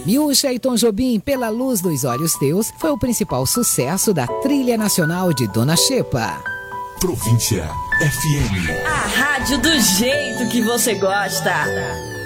Miúcha e Tom Jobim, Pela Luz dos Olhos Teus, foi o principal sucesso da trilha nacional de Dona Xepa. Província FM. A rádio do jeito que você gosta.